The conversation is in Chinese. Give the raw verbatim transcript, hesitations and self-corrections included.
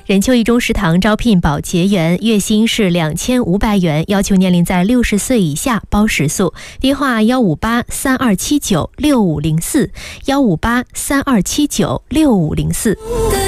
任丘一中食堂招聘保洁员，月薪是两千五百元，要求年龄在六十岁以下，包食宿。电话幺五八三二七九六五零四，幺五八三二七九六五零四。